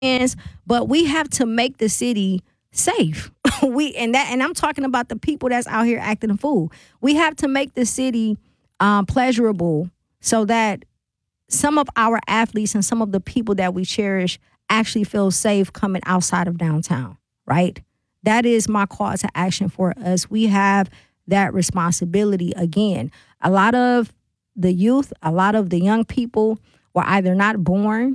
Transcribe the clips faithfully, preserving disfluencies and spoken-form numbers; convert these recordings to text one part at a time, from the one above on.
is, but we have to make the city safe. we and that and I'm talking about the people that's out here acting a fool. We have to make the city um, pleasurable so that some of our athletes and some of the people that we cherish actually feel safe coming outside of downtown, right? That is my call to action for us. We have that responsibility. Again, a lot of the youth, a lot of the young people were either not born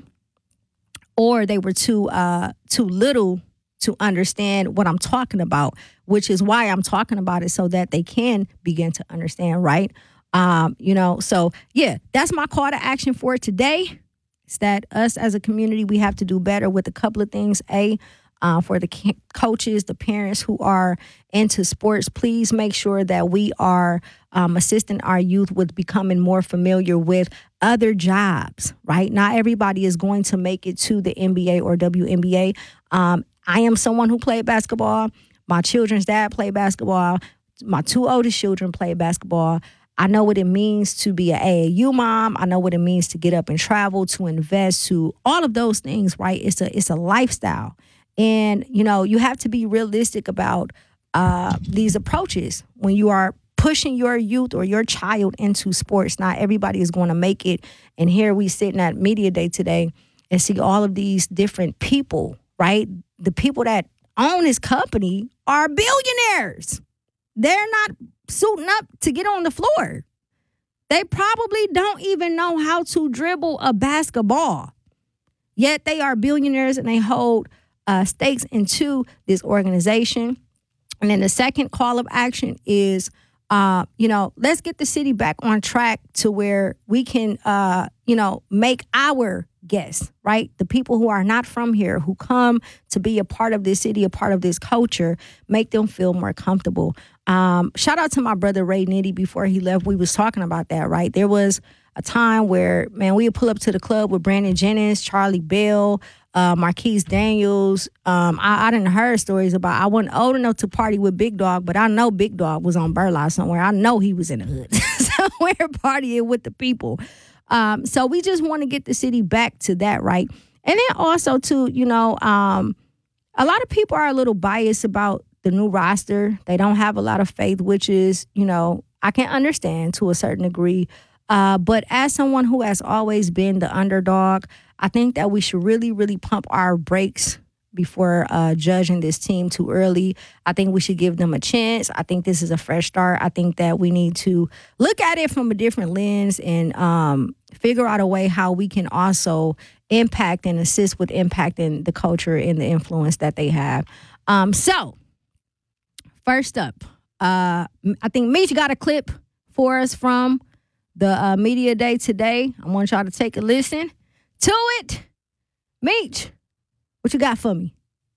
or they were too uh, too little to understand what I'm talking about, which is why I'm talking about it so that they can begin to understand, right? Um, you know, so yeah, that's my call to action for today. It's that us as a community, we have to do better with a couple of things. A, uh, for the c- coaches, the parents who are into sports, please make sure that we are um, assisting our youth with becoming more familiar with other jobs, right? Not everybody is going to make it to the N B A or W N B A. Um, I am someone who played basketball. My children's dad played basketball. My two oldest children played basketball. I know what it means to be an A A U mom. I know what it means to get up and travel, to invest, to all of those things, right? It's a it's a lifestyle. And, you know, you have to be realistic about uh, these approaches when you are pushing your youth or your child into sports. Not everybody is going to make it. And here we sitting at Media Day today and see all of these different people, right? The people that own this company are billionaires. They're not suiting up to get on the floor. They probably don't even know how to dribble a basketball. Yet they are billionaires and they hold uh, stakes into this organization. And then the second call of action is, uh, you know, let's get the city back on track to where we can, uh, you know, make our guests, right? The people who are not from here, who come to be a part of this city, a part of this culture, make them feel more comfortable. Um, shout out to my brother Ray Nitty. Before he left, we was talking about that, right? There was a time where, man, we would pull up to the club with Brandon Jennings, Charlie Bell, uh, Marquise Daniels. Um, I, I didn't heard stories about, I wasn't old enough to party with Big Dog, but I know Big Dog was on Burleigh somewhere. I know he was in the hood somewhere partying with the people. Um, so we just want to get the city back to that, right? And then also, too, you know, um, a lot of people are a little biased about the new roster. They don't have a lot of faith, which is, you know, I can understand to a certain degree. Uh, but as someone who has always been the underdog, I think that we should really, really pump our brakes before uh, judging this team too early. I think we should give them a chance. I think this is a fresh start. I think that we need to look at it from a different lens and um, figure out a way how we can also impact and assist with impacting the culture and the influence that they have. Um, so, first up, uh, I think Meech got a clip for us from the uh, Media Day today. I want y'all to take a listen to it. Meech, what you got for me?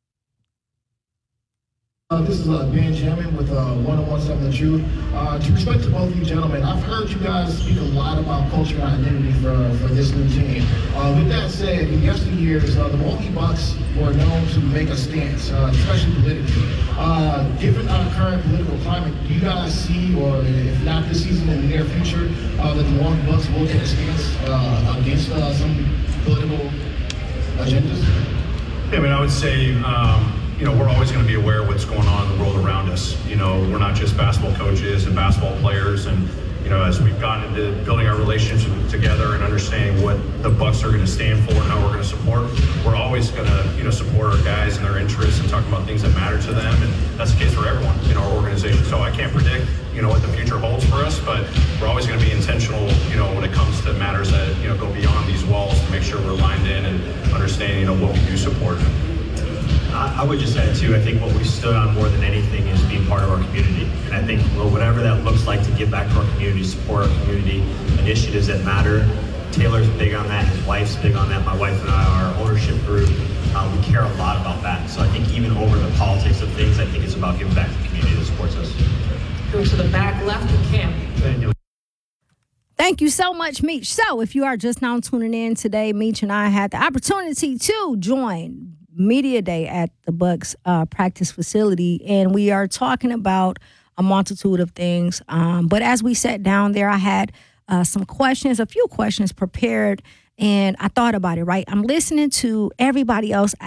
Uh, this is uh, Benjamin with uh, one oh one seven The Truth. Uh, to respect to both of you gentlemen, I've heard you guys speak a lot about culture and identity for, for this new team. Uh, with that said, in yesteryears, uh, the Milwaukee Bucks were known to make a stance, uh, especially politically. Uh, given our current political climate, do you guys see, or if not this season, in the near future, uh, that the Milwaukee Bucks will take a stance uh, against uh, some political agendas? Yeah, I mean, I would say, um, you know, we're always going to be aware of what's going on in the world around us. You know, we're not just basketball coaches and basketball players. And, you know, as we've gotten into building our relationship together and understanding what the Bucks are going to stand for and how we're going to support, we're always going to, you know, support our guys and their interests and talk about things that matter to them. And that's the case for everyone in our organization. So I can't predict, you know, what the future holds for us, but we're always going to be intentional, you know, when it comes to matters that, you know, go beyond these walls to make sure we're lined in and understanding, you know, what we do support. I would just add, too, I think what we stood on more than anything is being part of our community. And I think, well, whatever that looks like to give back to our community, support our community, initiatives that matter. Taylor's big on that. His wife's big on that. My wife and I, our ownership group, uh, we care a lot about that. So I think even over the politics of things, I think it's about giving back to the community that supports us. Go to the back left of camp. Thank you so much, Meech. So if you are just now tuning in today, Meech and I had the opportunity to join Media Day at the Bucks uh, practice facility, and we are talking about a multitude of things. Um, but as we sat down there, I had uh, some questions, a few questions prepared, and I thought about it, right? I'm listening to everybody else